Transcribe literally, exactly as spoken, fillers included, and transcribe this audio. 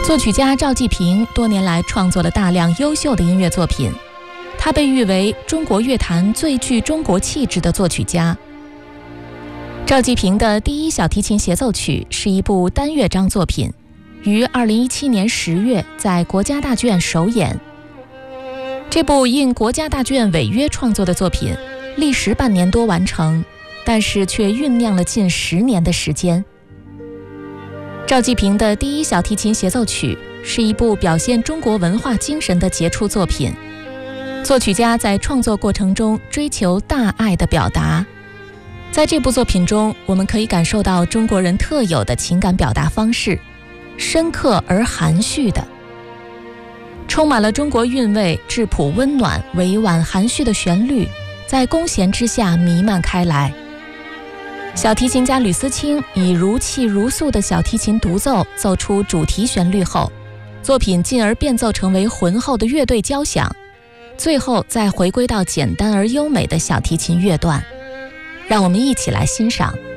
作曲家赵季平多年来创作了大量优秀的音乐作品，他被誉为中国乐坛最具中国气质的作曲家。赵季平的第一小提琴协奏曲是一部单乐章作品，于二零一七年十月在国家大剧院首演。这部应国家大剧院违约创作的作品，历时半年多完成，但是却酝酿了近十年的时间。赵季平的第一小提琴协奏曲是一部表现中国文化精神的杰出作品。作曲家在创作过程中追求大爱的表达，在这部作品中，我们可以感受到中国人特有的情感表达方式，深刻而含蓄的，充满了中国韵味，质朴温暖、委婉含蓄的旋律在弓弦之下弥漫开来。小提琴家吕思清以如泣如诉的小提琴独奏奏出主题旋律后，作品进而变奏成为浑厚的乐队交响，最后再回归到简单而优美的小提琴乐段。让我们一起来欣赏。